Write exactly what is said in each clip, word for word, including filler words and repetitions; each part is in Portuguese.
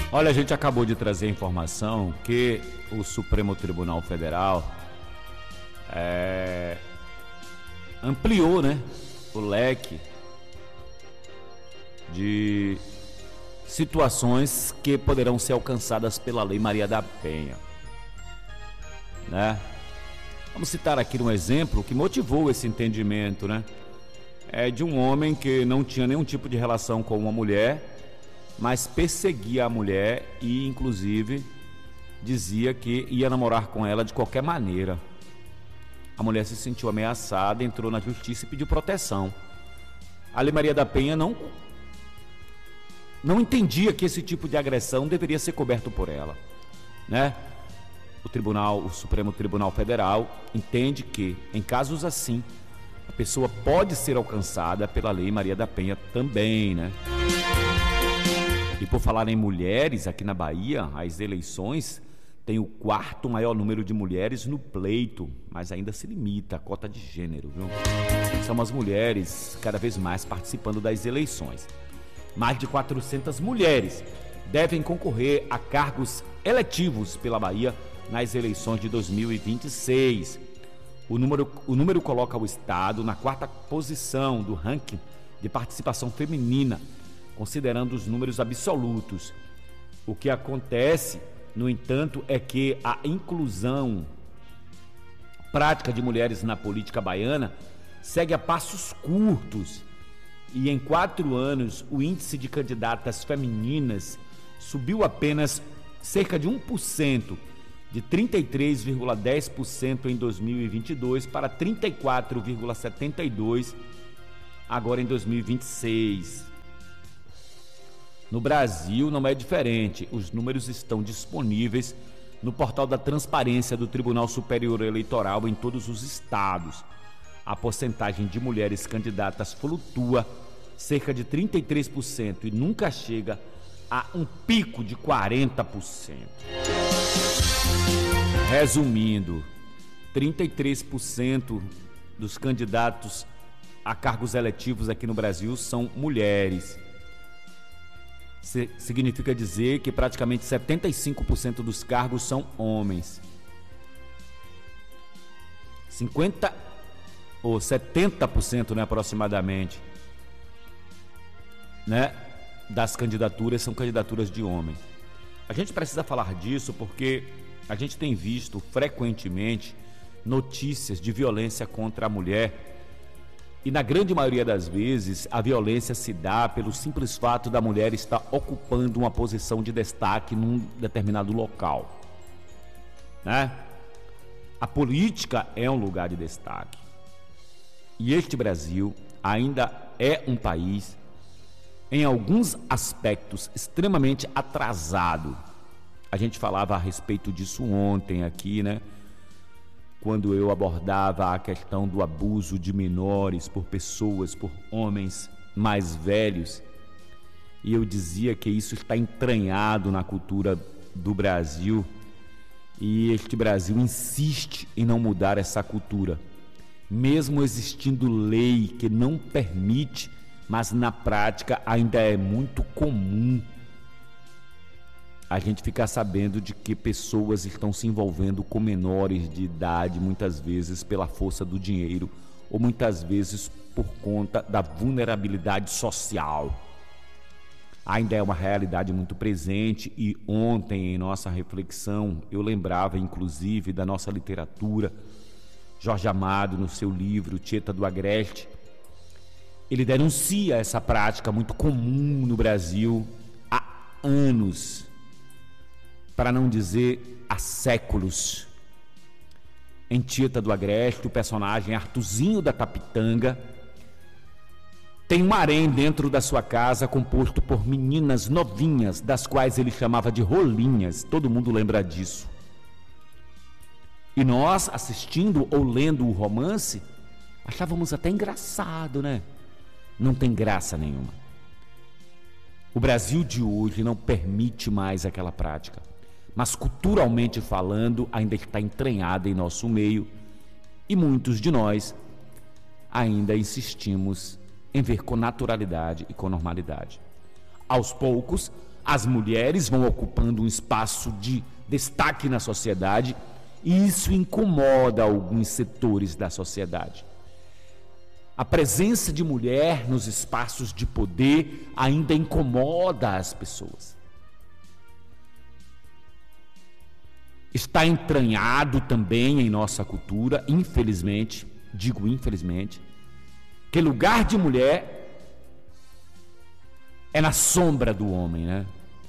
Olha, a gente acabou de trazer a informação que o Supremo Tribunal Federal é, ampliou, né, o leque de situações que poderão ser alcançadas pela Lei Maria da Penha, né? Vamos citar aqui um exemplo que motivou esse entendimento, né? É de um homem que não tinha nenhum tipo de relação com uma mulher, mas perseguia a mulher e, inclusive, dizia que ia namorar com ela de qualquer maneira. A mulher se sentiu ameaçada, entrou na justiça e pediu proteção. A Lei Maria da Penha não, não entendia que esse tipo de agressão deveria ser coberto por ela, né? O Tribunal, o Supremo Tribunal Federal entende que, em casos assim, a pessoa pode ser alcançada pela Lei Maria da Penha também, né? E por falar em mulheres, aqui na Bahia, as eleições têm o quarto maior número de mulheres no pleito, mas ainda se limita à cota de gênero, viu? São as mulheres cada vez mais participando das eleições. Mais de quatrocentas mulheres devem concorrer a cargos eletivos pela Bahia nas eleições de dois mil e vinte e seis. O número, o número coloca o estado na quarta posição do ranking de participação feminina, considerando os números absolutos. O que acontece, no entanto, é que a inclusão prática de mulheres na política baiana segue a passos curtos. E em quatro anos, o índice de candidatas femininas subiu apenas cerca de um por cento, de trinta e três vírgula dez por cento em dois mil e vinte e dois para trinta e quatro vírgula setenta e dois por cento agora em dois mil e vinte e seis. No Brasil não é diferente. Os números estão disponíveis no portal da Transparência do Tribunal Superior Eleitoral em todos os estados. A porcentagem de mulheres candidatas flutua cerca de trinta e três por cento e nunca chega a um pico de quarenta por cento. Resumindo, trinta e três por cento dos candidatos a cargos eletivos aqui no Brasil são mulheres. Significa dizer que praticamente setenta e cinco por cento dos cargos são homens. cinquenta ou setenta por cento, né, aproximadamente, né, das candidaturas são candidaturas de homem. A gente precisa falar disso porque a gente tem visto frequentemente notícias de violência contra a mulher. E na grande maioria das vezes, a violência se dá pelo simples fato da mulher estar ocupando uma posição de destaque num determinado local, né? A política é um lugar de destaque. E este Brasil ainda é um país, em alguns aspectos, extremamente atrasado. A gente falava a respeito disso ontem aqui, né? Quando eu abordava a questão do abuso de menores por pessoas, por homens mais velhos, e eu dizia que isso está entranhado na cultura do Brasil, e este Brasil insiste em não mudar essa cultura, mesmo existindo lei que não permite, mas na prática ainda é muito comum a gente ficar sabendo de que pessoas estão se envolvendo com menores de idade, muitas vezes pela força do dinheiro, ou muitas vezes por conta da vulnerabilidade social. Ainda é uma realidade muito presente, e ontem, em nossa reflexão, eu lembrava inclusive da nossa literatura. Jorge Amado, no seu livro Tieta do Agreste, ele denuncia essa prática muito comum no Brasil há anos, para não dizer há séculos. Em Tieta do Agreste, o personagem Artuzinho da Tapitanga tem um harém dentro da sua casa composto por meninas novinhas, das quais ele chamava de rolinhas. Todo mundo lembra disso. E nós, assistindo ou lendo o romance, achávamos até engraçado, né? Não tem graça nenhuma. O Brasil de hoje não permite mais aquela prática, mas culturalmente falando ainda está entranhada em nosso meio, e muitos de nós ainda insistimos em ver com naturalidade e com normalidade. Aos poucos, As mulheres vão ocupando um espaço de destaque na sociedade e isso incomoda alguns setores da sociedade. A presença de mulher nos espaços de poder ainda incomoda as pessoas. Está entranhado também em nossa cultura, infelizmente, digo infelizmente, que lugar de mulher é na sombra do homem, né?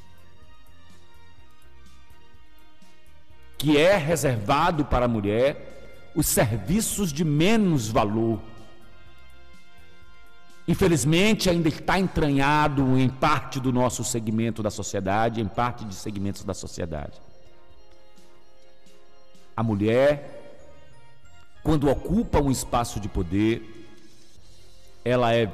Que é reservado para a mulher os serviços de menos valor. Infelizmente, ainda está entranhado em parte do nosso segmento da sociedade, em parte de segmentos da sociedade. A mulher, quando ocupa um espaço de poder, ela é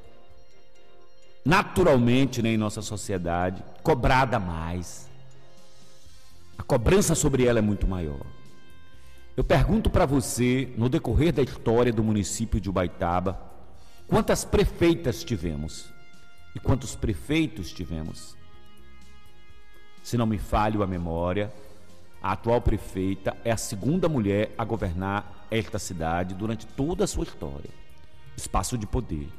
naturalmente, né, em nossa sociedade, cobrada mais. A cobrança sobre ela é muito maior. Eu pergunto para você, no decorrer da história do município de Ubaitaba, quantas prefeitas tivemos? E quantos prefeitos tivemos? Se não me falho a memória, a atual prefeita é a segunda mulher a governar esta cidade durante toda a sua história. Espaço de poder.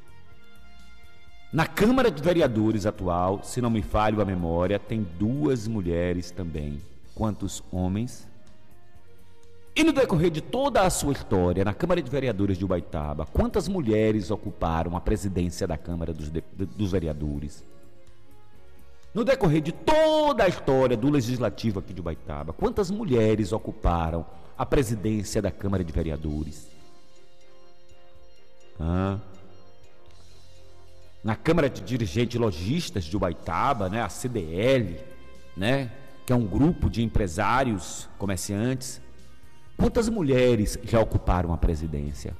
Na Câmara de Vereadores atual, se não me falho a memória, tem duas mulheres também. Quantos homens? E no decorrer de toda a sua história, na Câmara de Vereadores de Ubaitaba, quantas mulheres ocuparam a presidência da Câmara dos, de, dos Vereadores? No decorrer de toda a história do Legislativo aqui de Ubaitaba, quantas mulheres ocuparam a presidência da Câmara de Vereadores? Ah. Na Câmara de Dirigentes Lojistas de Ubaitaba, né, a C D L, né, que é um grupo de empresários, comerciantes, quantas mulheres já ocuparam a presidência?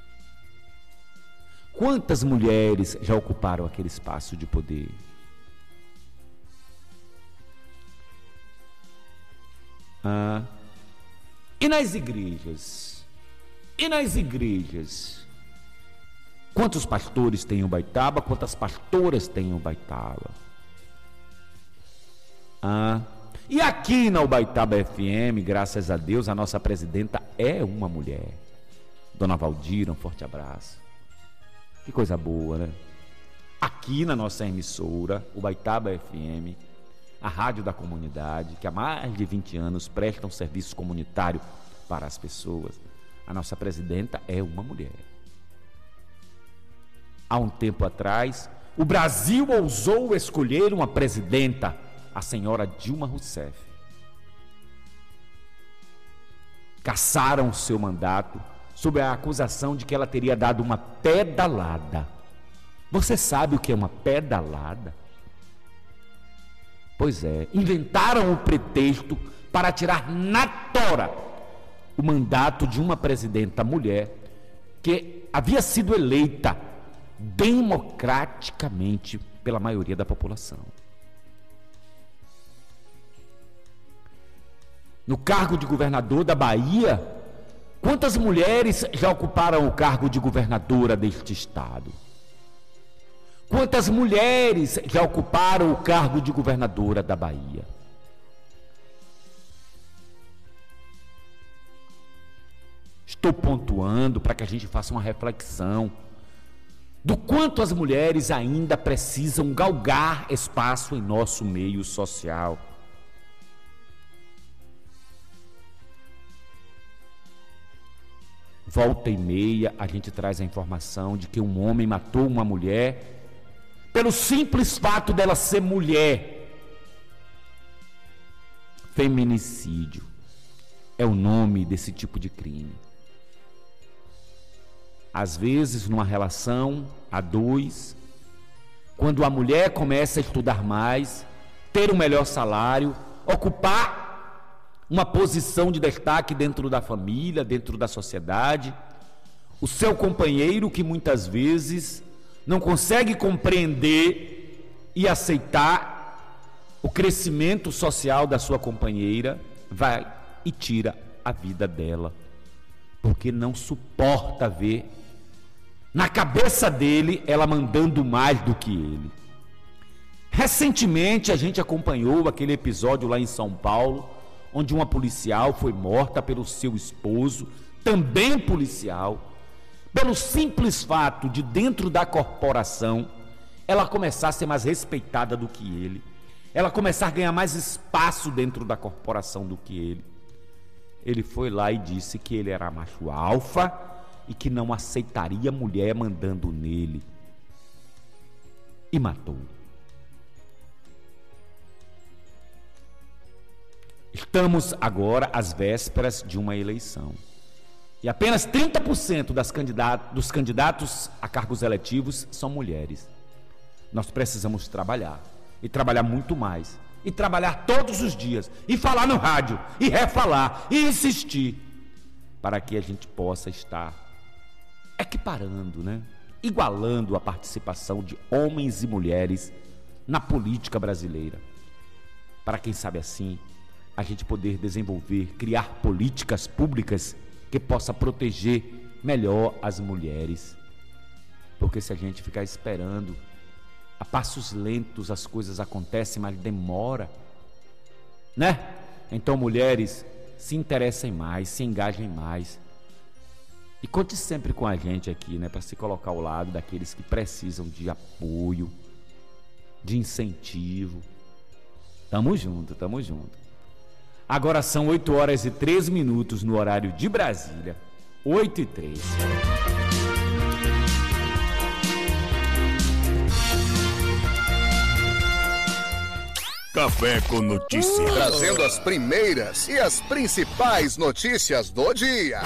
Quantas mulheres já ocuparam aquele espaço de poder? Ah. E nas igrejas? E nas igrejas? Quantos pastores tem em Ubaitaba? Quantas pastoras tem em Ubaitaba? Ah. E aqui na Ubaitaba F M, graças a Deus, a nossa presidenta é uma mulher. Dona Valdira, um forte abraço. Que coisa boa, né? Aqui na nossa emissora, Ubaitaba F M, a rádio da comunidade, que há mais de vinte anos presta um serviço comunitário para as pessoas. A nossa presidenta é uma mulher. Há um tempo atrás, o Brasil ousou escolher uma presidenta, a senhora Dilma Rousseff. Cassaram o seu mandato sob a acusação de que ela teria dado uma pedalada. Você sabe o que é uma pedalada? Pois é, inventaram o pretexto para tirar na tora o mandato de uma presidenta mulher que havia sido eleita democraticamente pela maioria da população. No cargo de governador da Bahia, quantas mulheres já ocuparam o cargo de governadora deste estado? Quantas mulheres já ocuparam o cargo de governadora da Bahia? Estou pontuando para que a gente faça uma reflexão do quanto as mulheres ainda precisam galgar espaço em nosso meio social. Volta e meia a gente traz a informação de que um homem matou uma mulher pelo simples fato dela ser mulher. Feminicídio é o nome desse tipo de crime. Às vezes, numa relação a dois, quando a mulher começa a estudar mais, ter um melhor salário, ocupar uma posição de destaque dentro da família, dentro da sociedade, o seu companheiro, que muitas vezes não consegue compreender e aceitar o crescimento social da sua companheira, vai e tira a vida dela, porque não suporta ver na cabeça dele ela mandando mais do que ele. Recentemente a gente acompanhou aquele episódio lá em São Paulo, onde uma policial foi morta pelo seu esposo, também policial, pelo simples fato de dentro da corporação ela começar a ser mais respeitada do que ele, ela começar a ganhar mais espaço dentro da corporação do que ele. Ele foi lá e disse que ele era macho alfa e que não aceitaria mulher mandando nele. E matou. Estamos agora às vésperas de uma eleição. E apenas trinta por cento das candidatos, dos candidatos a cargos eletivos são mulheres. Nós precisamos trabalhar. E trabalhar muito mais. E trabalhar todos os dias. E falar no rádio. E refalar. E insistir. Para que a gente possa estar equiparando, né? Igualando a participação de homens e mulheres na política brasileira. Para quem sabe assim, a gente poder desenvolver, criar políticas públicas que possa proteger melhor as mulheres. Porque se a gente ficar esperando, a passos lentos as coisas acontecem, mas demora, né? Então, mulheres, se interessem mais, se engajem mais. E conte sempre com a gente aqui, né? Para se colocar ao lado daqueles que precisam de apoio, de incentivo. Tamo junto, tamo junto. Agora são oito horas e três minutos no horário de Brasília. oito e três. Café com Notícias. Trazendo as primeiras e as principais notícias do dia.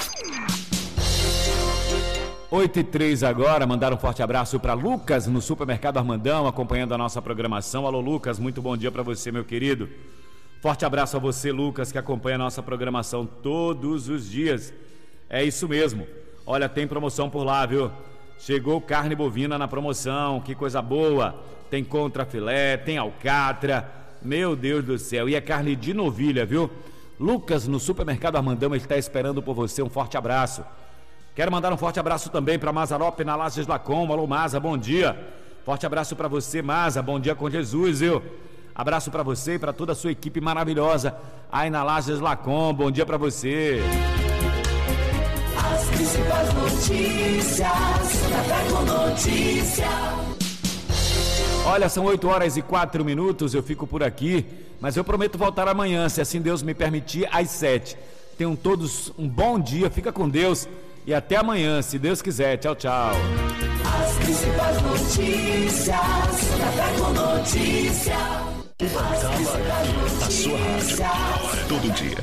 oito e três agora, mandar um forte abraço para Lucas no Supermercado Armandão, acompanhando a nossa programação. Alô, Lucas, muito bom dia para você, meu querido. Forte abraço a você, Lucas, que acompanha a nossa programação todos os dias. É isso mesmo. Olha, tem promoção por lá, viu? Chegou carne bovina na promoção, que coisa boa. Tem contrafilé, tem alcatra. Meu Deus do céu, e é carne de novilha, viu? Lucas, no Supermercado Armandão, está esperando por você. Um forte abraço. Quero mandar um forte abraço também para Mazarop, na Lages Lacom. Alô, Maza, bom dia. Forte abraço para você, Maza. Bom dia com Jesus, viu? Abraço para você e para toda a sua equipe maravilhosa aí na Lages Lacom. Bom dia para você. As principais notícias, Café com Notícia. Olha, são oito horas e quatro minutos, eu fico por aqui, mas eu prometo voltar amanhã, se assim Deus me permitir, às sete. Tenham todos um bom dia, fica com Deus e até amanhã, se Deus quiser. Tchau, tchau. As principais notícias, Café com Notícia. A sua rádio, todo dia.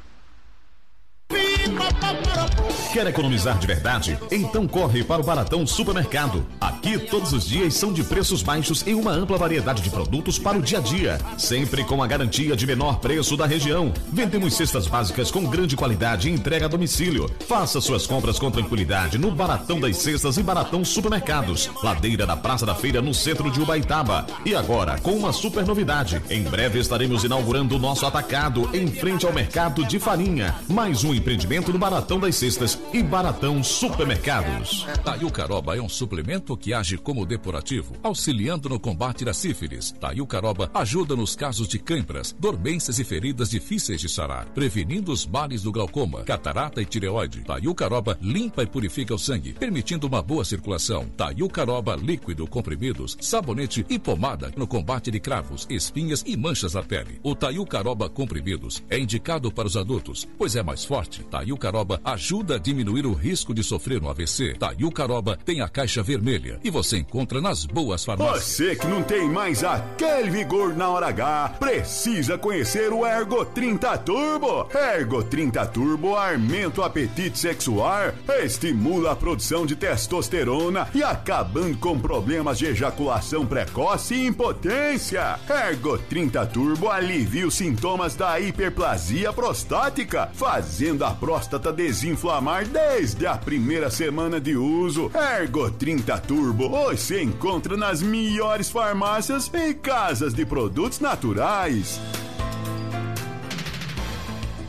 Quer economizar de verdade? Então corre para o Baratão Supermercado. Aqui todos os dias são de preços baixos e uma ampla variedade de produtos para o dia a dia, sempre com a garantia de menor preço da região. Vendemos cestas básicas com grande qualidade e entrega a domicílio. Faça suas compras com tranquilidade no Baratão das Cestas e Baratão Supermercados, ladeira da Praça da Feira, no centro de Ubaitaba. E agora com uma super novidade: em breve estaremos inaugurando o nosso atacado em frente ao mercado de farinha. Mais um empreendimento no Baratão das Cestas e Baratão Supermercados. Taiucaroba é um suplemento que age como depurativo, auxiliando no combate da sífilis. Taiucaroba ajuda nos casos de cãibras, dormências e feridas difíceis de sarar, prevenindo os males do glaucoma, catarata e tireoide. Taiucaroba limpa e purifica o sangue, permitindo uma boa circulação. Taiucaroba líquido, comprimidos, sabonete e pomada no combate de cravos, espinhas e manchas na pele. O Taiucaroba comprimidos é indicado para os adultos, pois é mais forte. Taiucaroba ajuda a diminuir o risco de sofrer um A V C. Taiucaroba tem a caixa vermelha e você encontra nas boas farmácias. Você que não tem mais aquele vigor na hora H, precisa conhecer o Ergo trinta Turbo. Ergo trinta Turbo aumenta o apetite sexual, estimula a produção de testosterona e acabando com problemas de ejaculação precoce e impotência. Ergo trinta Turbo alivia os sintomas da hiperplasia prostática, fazendo a próstata desinflamar desde a primeira semana de uso. Ergo trinta Turbo você encontra nas melhores farmácias e casas de produtos naturais.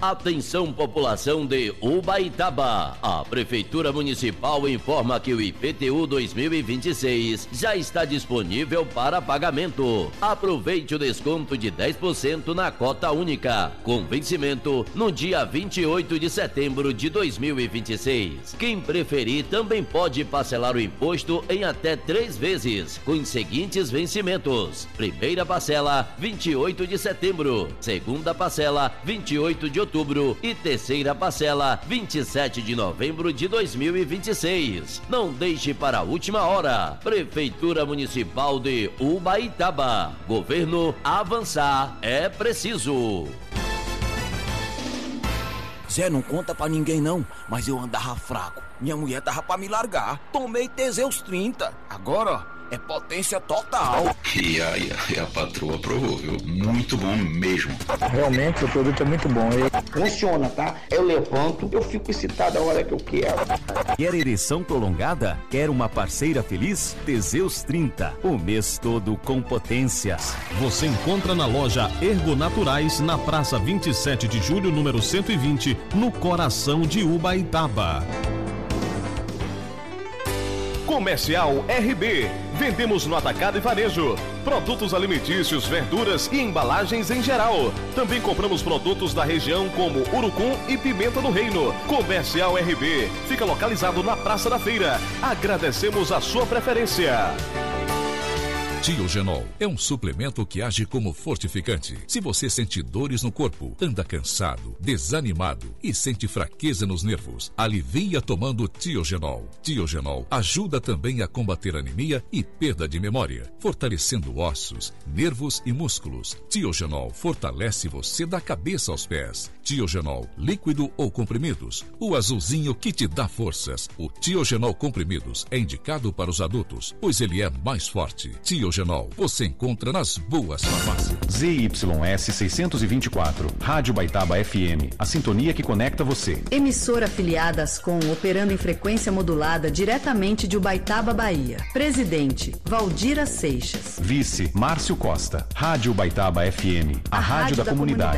Atenção, população de Ubaitaba. A Prefeitura Municipal informa que o I P T U dois mil e vinte e seis já está disponível para pagamento. Aproveite o desconto de dez por cento na cota única, com vencimento no dia vinte e oito de setembro de dois mil e vinte e seis. Quem preferir também pode parcelar o imposto em até três vezes, com os seguintes vencimentos: primeira parcela, vinte e oito de setembro, segunda parcela, vinte e oito de outubro e terceira parcela, vinte e sete de novembro de dois mil e vinte e seis. Não deixe para a última hora. Prefeitura Municipal de Ubaitaba. Governo, avançar é preciso. Zé, não conta pra ninguém não, mas eu andava fraco. Minha mulher tava pra me largar. Tomei Teseus trinta. Agora é potência total. E a, e a patroa aprovou, viu? Muito bom mesmo. Realmente o produto é muito bom. Eu... Funciona, tá? Eu levanto, eu fico excitado a hora que eu quero. Quer ereção prolongada? Quer uma parceira feliz? Teseus trinta. O mês todo com potências. Você encontra na loja Ergonaturais, na Praça vinte e sete de julho, número cento e vinte, no coração de Ubaitaba. Comercial R B. Vendemos no atacado e varejo. Produtos alimentícios, verduras e embalagens em geral. Também compramos produtos da região como urucum e pimenta do reino. Comercial R B. Fica localizado na Praça da Feira. Agradecemos a sua preferência. Tiogenol é um suplemento que age como fortificante. Se você sente dores no corpo, anda cansado, desanimado e sente fraqueza nos nervos, alivia tomando Tiogenol. Tiogenol ajuda também a combater anemia e perda de memória, fortalecendo ossos, nervos e músculos. Tiogenol fortalece você da cabeça aos pés. Tiogenol, líquido ou comprimidos, o azulzinho que te dá forças. O Tiogenol comprimidos é indicado para os adultos, pois ele é mais forte. Tiogenol você encontra nas boas farmácias. Z Y S seiscentos e vinte e quatro, Rádio Baitaba F M, a sintonia que conecta você. Emissora afiliada Ascom, operando em frequência modulada diretamente de Ubaitaba, Bahia. Presidente, Valdira Seixas. Vice, Márcio Costa. Rádio Baitaba F M, a, a rádio, rádio da, da comunidade. comunidade.